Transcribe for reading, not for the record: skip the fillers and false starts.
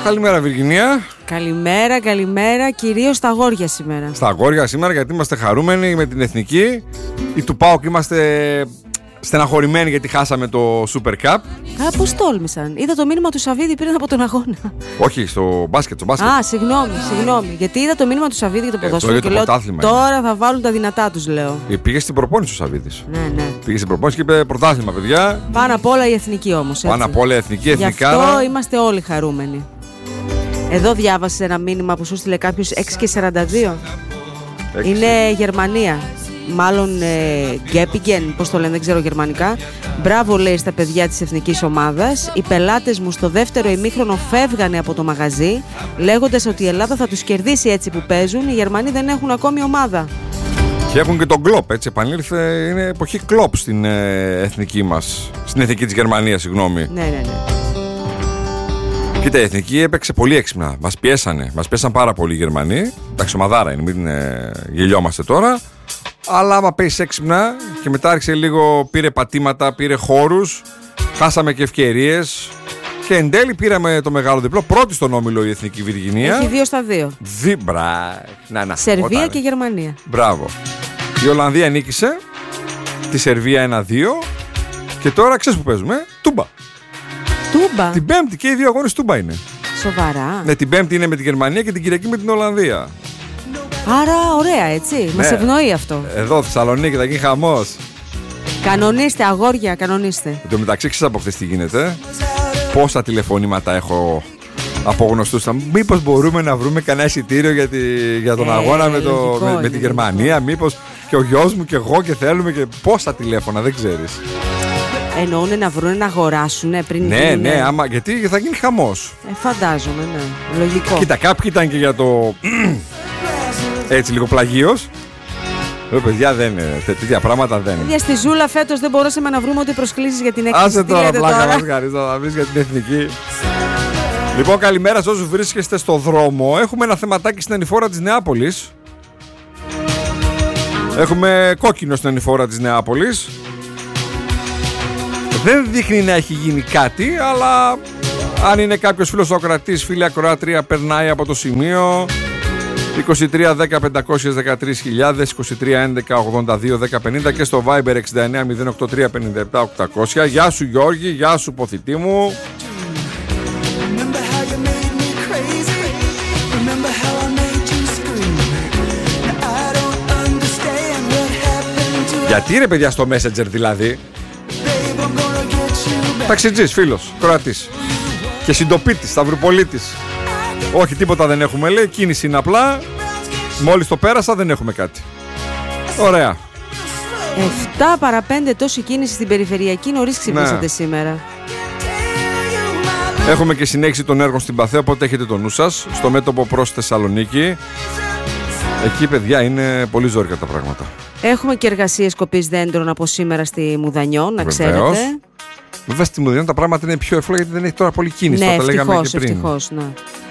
Καλημέρα, Βιργινία. Καλημέρα. Κυρίως στα αγόρια σήμερα. Στα αγόρια σήμερα, γιατί είμαστε χαρούμενοι με την εθνική. Οι του ΠΑΟΚ είμαστε στεναχωρημένοι γιατί χάσαμε το Super Cup. Πώς τόλμησαν. Είδα το μήνυμα του Σαββίδη πριν από τον αγώνα. Όχι, στο μπάσκετ. Συγγνώμη. Γιατί είδα το μήνυμα του Σαββίδη για το ποδόσφαιρο και λέω τώρα θα βάλουν τα δυνατά τους, λέω. Πήγε στην προπόνηση ο Σαββίδης. Ναι. Πήγε στην προπόνηση και είπε πρωτάθλημα, παιδιά. Πάνω απ' όλα η εθνική όμως. Πάνω απ' όλα η εθνική. Γι' αυτό είμαστε όλοι χαρούμενοι. Εδώ διάβασε ένα μήνυμα που σου στείλε κάποιος 6:42. Είναι Γερμανία. Μάλλον Γκέπιγκεν, πώς το λένε, δεν ξέρω γερμανικά. Μπράβο, λέει, στα παιδιά της εθνικής ομάδας. Οι πελάτες μου στο δεύτερο ημίχρονο φεύγανε από το μαγαζί, λέγοντας ότι η Ελλάδα θα τους κερδίσει έτσι που παίζουν. Οι Γερμανοί δεν έχουν ακόμη ομάδα. Και έχουν και τον Κλοπ, έτσι επανήλθε. Είναι εποχή Κλοπ στην εθνική μας. Στην εθνική της Γερμανίας, συγγνώμη. Ναι. Κοίτα, η εθνική έπαιξε πολύ έξυπνα. Μας πιέσαν πάρα πολύ οι Γερμανοί. Εντάξει, ομαδάρα είναι, μην γελιόμαστε τώρα. Αλλά άμα παίζει έξυπνα και μετά άρχισε λίγο, πήρε πατήματα, πήρε χώρους, χάσαμε και ευκαιρίες. Και εν τέλει πήραμε το μεγάλο διπλό. Πρώτη στον όμιλο η εθνική Βιργινία. Έχει 2-2. Σερβία και Γερμανία. Μπράβο. Η Ολλανδία νίκησε τη Σερβία 1-2. Και τώρα ξέρεις που παίζουμε. Τούμπα. Την Πέμπτη και οι δύο αγώνες τούμπα είναι. Σοβαρά. Ναι, την Πέμπτη είναι με τη Γερμανία και την Κυριακή με την Ολλανδία. Άρα ωραία, έτσι. Ναι. Μας ευνοεί αυτό. Εδώ Θεσσαλονίκη θα γίνει χαμός. Κανονίστε, αγόρια, κανονίστε. Εν τω μεταξύ, ξέρεις από χθες τι γίνεται. Πόσα τηλεφωνήματα έχω από γνωστούς. Μήπως μπορούμε να βρούμε κανένα εισιτήριο για τον αγώνα με τη Γερμανία. Μήπως και ο γιος μου και εγώ και θέλουμε και πόσα τηλέφωνα, δεν ξέρεις. Εννοούνε να βρούνε να αγοράσουν πριν. Ναι, άμα, γιατί θα γίνει χαμός. Φαντάζομαι, ναι. Λογικό. Κοίτα, κάποιοι ήταν και για το. Έτσι, λίγο πλαγίος. Παιδιά, δεν είναι. Τέτοια πράγματα δεν είναι. Για στη Ζούλα φέτος δεν μπορούσαμε να βρούμε ούτε προσκλήσεις για την έκθεση. Άσε τώρα, πλάκα μας χαρίζω, θα βρεις για την εθνική. Λοιπόν, καλημέρα σε όσους βρίσκεστε στο δρόμο. Έχουμε ένα θεματάκι στην ανηφόρα της Νεάπολης. Έχουμε κόκκινο στην ανηφόρα της Νεάπολης. Δεν δείχνει να έχει γίνει κάτι, αλλά αν είναι κάποιος φίλος ακροατής, φίλη ακροάτρια, περνάει από το σημείο 23 10 513 000, 23 11 82 10 50 και στο Viber 69 083 57 800. Γεια σου Γιώργη, γεια σου ποθητή μου. Γιατί ρε παιδιά στο Messenger δηλαδή. Ταξιτζής, φίλος, Κροατής και συντοπίτης, Σταυροπολίτης. Όχι, τίποτα δεν έχουμε, λέει, κίνηση είναι απλά. Μόλις το πέρασα δεν έχουμε κάτι. Ωραία. 7 παρά 5 τόση κίνηση στην περιφερειακή, νωρίς ξυπνήσατε σήμερα. Έχουμε και συνέχιση των έργων στην Παθαία, οπότε έχετε το νου σας. Στο μέτωπο προς Θεσσαλονίκη. Εκεί, παιδιά, είναι πολύ ζόρικα τα πράγματα. Έχουμε και εργασίες κοπής δέντρων από σήμερα στη Μουδανιό, να ξέρετε. Βέβαια στη Μουδανιό τα πράγματα είναι πιο εύκολα γιατί δεν έχει τώρα πολύ κίνηση. Ναι, το λέγαμε και πριν. Ευτυχώς, ναι.